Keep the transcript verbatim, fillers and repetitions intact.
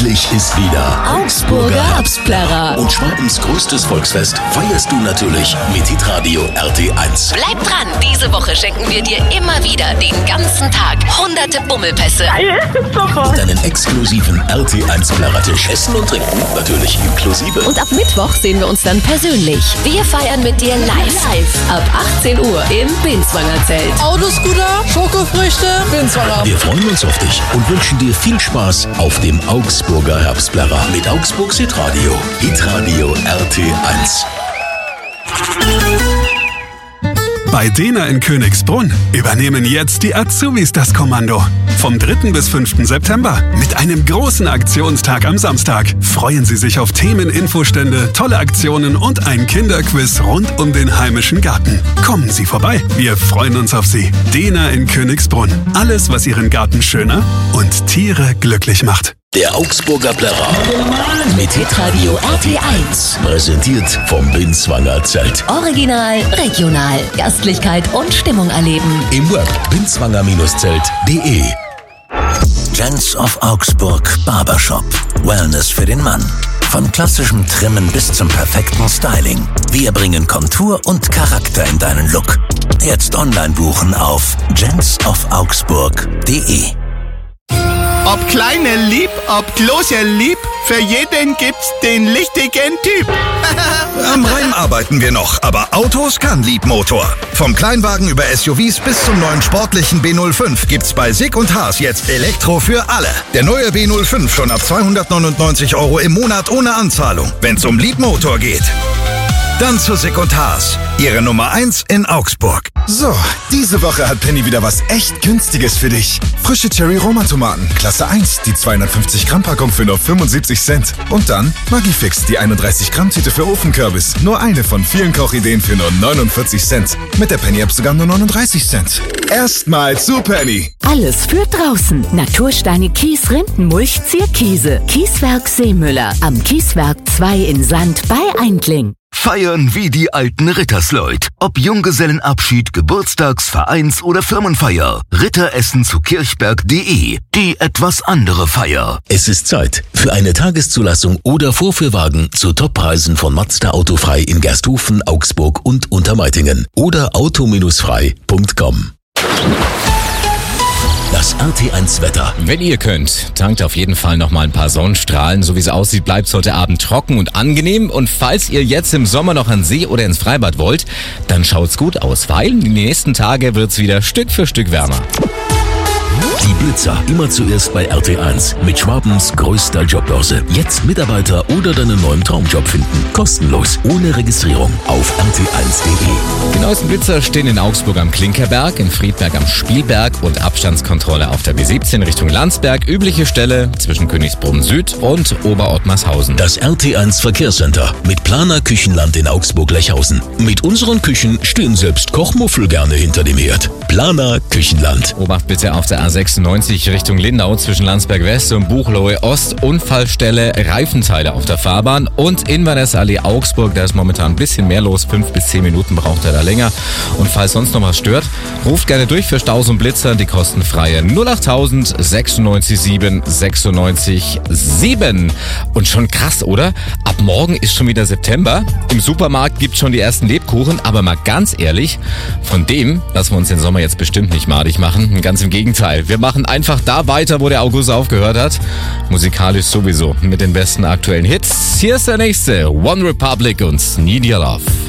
Endlich ist wieder Augsburger Herbstplärrer. Und Schwabens größtes Volksfest feierst du natürlich mit Hitradio R T eins. Bleib dran, diese Woche schenken wir dir immer wieder den ganzen Tag hunderte Bummelpässe. Geil, super. Und einen exklusiven R T eins Plärrertisch. Essen und Trinken natürlich inklusive. Und ab Mittwoch sehen wir uns dann persönlich. Wir feiern mit dir live. live. Ab achtzehn Uhr im Binswanger Zelt. Autoscooter, Schokofrüchte, Binswanger. Wir freuen uns auf dich und wünschen dir viel Spaß auf dem Augsburger Herbstplärrer mit Augsburgs Hitradio. Hitradio R T eins. Bei Dena in Königsbrunn übernehmen jetzt die Azubis das Kommando. Vom dritten bis fünften September mit einem großen Aktionstag am Samstag freuen Sie sich auf Themen, Infostände, tolle Aktionen und ein Kinderquiz rund um den heimischen Garten. Kommen Sie vorbei, wir freuen uns auf Sie. Dena in Königsbrunn. Alles, was Ihren Garten schöner und Tiere glücklich macht. Der Augsburger Plärrer mit Hitradio R T eins. Präsentiert vom Binswanger Zelt. Original, regional, Gastlichkeit und Stimmung erleben. Im Web binswanger Zelt punkt de. Gents of Augsburg Barbershop. Wellness für den Mann. Von klassischem Trimmen bis zum perfekten Styling. Wir bringen Kontur und Charakter in deinen Look. Jetzt online buchen auf gents of augsburg punkt de. Ob kleine lieb, ob große lieb, für jeden gibt's den richtigen Typ. Am Reim arbeiten wir noch, aber Autos kann Liebmotor. Vom Kleinwagen über S U Vs bis zum neuen sportlichen B null fünf gibt's bei Sig und Haas jetzt Elektro für alle. Der neue B null fünf schon ab zweihundertneunundneunzig Euro im Monat ohne Anzahlung, wenn's um Liebmotor geht. Dann zu Sig und Haas, Ihre Nummer eins in Augsburg. So, diese Woche hat Penny wieder was echt Günstiges für dich. Frische Cherry-Roma-Tomaten, Klasse eins, die zweihundertfünfzig Gramm Packung für nur fünfundsiebzig Cent. Und dann Magifix, die einunddreißig Gramm Tüte für Ofenkürbis. Nur eine von vielen Kochideen für nur neunundvierzig Cent. Mit der Penny-App sogar nur neununddreißig Cent. Erstmal zu Penny. Alles für draußen. Natursteine Kies, Rindenmulch, Zierkiese. Kieswerk Seemüller. Am Kieswerk zwei in Sand bei Eindling. Feiern wie die alten Rittersleut. Ob Junggesellenabschied, Geburtstags-, Vereins- oder Firmenfeier. Ritteressen zu kirchberg punkt de. Die etwas andere Feier. Es ist Zeit für eine Tageszulassung oder Vorführwagen zu Toppreisen von Mazda Autofrei in Gersthofen, Augsburg und Untermeitingen. Oder auto frei punkt com. Das R T eins Wetter. Wenn ihr könnt, tankt auf jeden Fall noch mal ein paar Sonnenstrahlen. So wie es aussieht, bleibt es heute Abend trocken und angenehm. Und falls ihr jetzt im Sommer noch an See oder ins Freibad wollt, dann schaut's gut aus, weil in den nächsten Tagen wird's wieder Stück für Stück wärmer. Die Blitzer, immer zuerst bei R T eins mit Schwabens größter Jobbörse. Jetzt Mitarbeiter oder deinen neuen Traumjob finden. Kostenlos, ohne Registrierung auf r t eins punkt de. Die neuesten Blitzer stehen in Augsburg am Klinkerberg, in Friedberg am Spielberg und Abstandskontrolle auf der B siebzehn Richtung Landsberg. Übliche Stelle zwischen Königsbrunn Süd und Oberottmarshausen. Das R T eins Verkehrscenter mit Planer Küchenland in Augsburg-Lechhausen. Mit unseren Küchen stehen selbst Kochmuffel gerne hinter dem Herd. Planer Küchenland. Obacht bitte auf der A sechsundneunzig Richtung Lindau zwischen Landsberg West und Buchloe Ost. Unfallstelle, Reifenteile auf der Fahrbahn. Und Inverness-Allee Augsburg, da ist momentan ein bisschen mehr los. Fünf bis zehn Minuten braucht er da länger. Und falls sonst noch was stört, ruft gerne durch für Staus und Blitzer. Die kostenfreie null achttausend sechsundneunzig sieben sechsundneunzig sieben. Und schon krass, oder? Ab morgen ist schon wieder September. Im Supermarkt gibt's schon die ersten Lebkuchen. Aber mal ganz ehrlich, von dem lassen wir uns den Sommer jetzt bestimmt nicht madig machen. Ganz im Gegenteil. Wir machen einfach da weiter, wo der August aufgehört hat. Musikalisch sowieso mit den besten aktuellen Hits. Hier ist der nächste. One Republic und Need Your Love.